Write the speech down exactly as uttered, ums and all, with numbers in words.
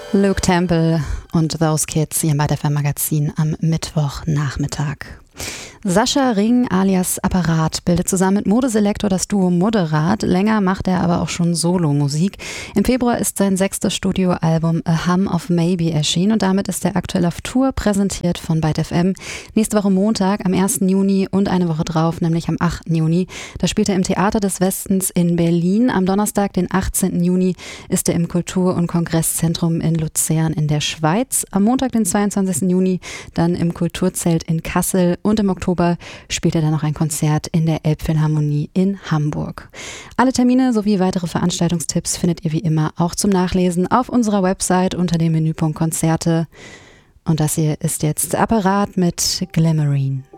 Luke Temple und Those Kids hier bei der F M Magazin am Mittwochnachmittag. Sascha Ring alias Apparat bildet zusammen mit Modeselektor das Duo Moderat. Länger macht er aber auch schon Solo-Musik. Im Februar ist sein sechstes Studioalbum A Hum of Maybe erschienen und damit ist er aktuell auf Tour, präsentiert von Byte F M. Nächste Woche Montag am ersten Juni und eine Woche drauf, nämlich am achten Juni. Da spielt er im Theater des Westens in Berlin. Am Donnerstag, den achtzehnten Juni, ist er im Kultur- und Kongresszentrum in Luzern in der Schweiz. Am Montag, den zweiundzwanzigsten Juni, dann im Kulturzelt in Kassel und im Oktober spielt er dann noch ein Konzert in der Elbphilharmonie in Hamburg. Alle Termine sowie weitere Veranstaltungstipps findet ihr wie immer auch zum Nachlesen auf unserer Website unter dem Menüpunkt Konzerte. Und das hier ist jetzt Apparat mit Glimmerine.